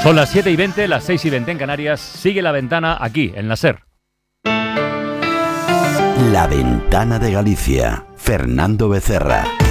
Son las 7:20, las 6:20 en Canarias. Sigue La Ventana aquí, en la SER. La Ventana de Galicia. Fernando Becerra.